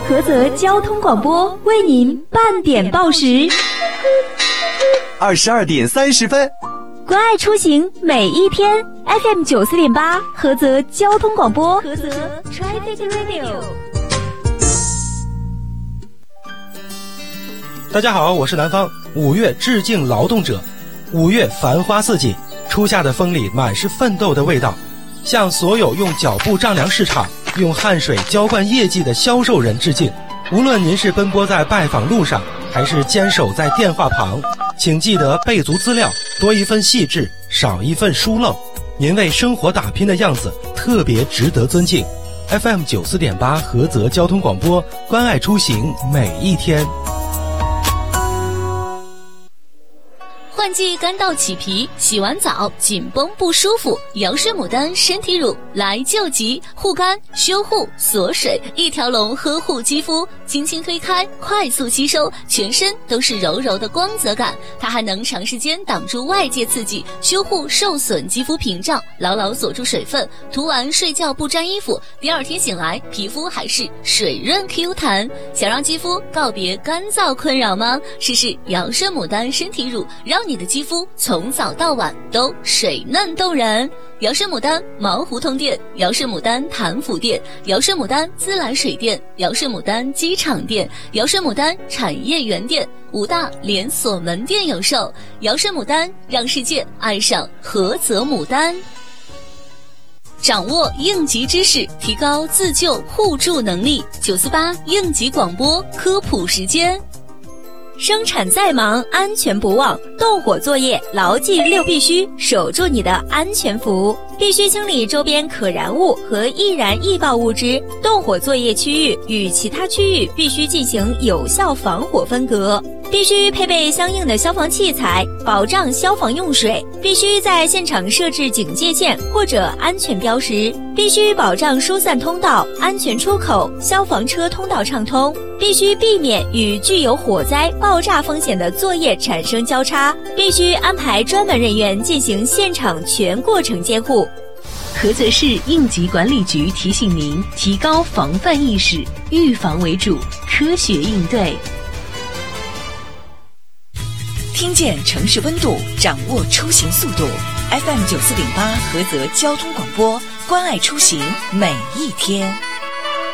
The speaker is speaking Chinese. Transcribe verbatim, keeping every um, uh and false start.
菏泽交通广播为您半点报时。 二十二点三十分， 关爱出行每一天 F M 九四点八，菏泽交通广播，菏泽 Traffic Radio。 大家好，我是南方。五月致敬劳动者，五月繁花似锦，初夏的风里满是奋斗的味道。向所有用脚步丈量市场、用汗水浇灌业绩的销售人致敬。无论您是奔波在拜访路上，还是坚守在电话旁，请记得备足资料，多一份细致，少一份疏漏。您为生活打拼的样子特别值得尊敬。 F M 九四点八菏泽交通广播，关爱出行每一天。 换季干燥起皮，洗完澡紧绷不舒服，瑶诗牡丹身体乳来救急，护肝修护锁水，一条龙呵护肌肤，轻轻推开快速吸收，全身都是柔柔的光泽感。它还能长时间挡住外界刺激，修护受损肌肤屏障，牢牢锁住水分，涂完睡觉不沾衣服，第二天醒来皮肤还是水润 Q 弹。想让肌肤告别干燥困扰吗？试试瑶诗牡丹身体乳，让你的肌肤从早到晚都水嫩动人。瑶诗牡丹毛胡同店、瑶诗牡丹潭府店、瑶诗牡丹自来水店、瑶诗牡丹机场店、瑶诗牡丹产业园店五大连锁门店有售。瑶诗牡丹，让世界爱上菏泽牡丹。掌握应急知识，提高自救互助能力。九四八应急广播科普时间。 生产再忙，安全不忘。动火作业，牢记六必须，守住你的安全服。必须清理周边可燃物和易燃易爆物质。动火作业区域与其他区域必须进行有效防火分隔。必须配备相应的消防器材，保障消防用水。必须在现场设置警戒线或者安全标识。必须保障疏散通道、安全出口、消防车通道畅通。必须避免与具有火灾、爆炸风险的作业产生交叉。必须安排专门人员进行现场全过程监护。 菏泽市应急管理局提醒您：提高防范意识，预防为主，科学应对。 听见城市温度，掌握出行速度。F M 九四点八菏泽交通广播，关爱出行每一天。